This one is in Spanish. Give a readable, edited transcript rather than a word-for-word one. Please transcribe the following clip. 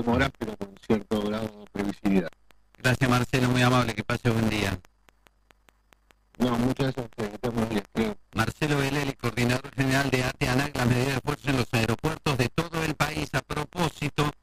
demora, pero con cierto grado de previsibilidad. Gracias, Marcelo, muy amable, que pase buen día. No, muchas gracias a ustedes, buenos días, creo. Marcelo Belelli, coordinador general de ATE ANAC, las medidas de fuerza en los aeropuertos de todo el país. A propósito,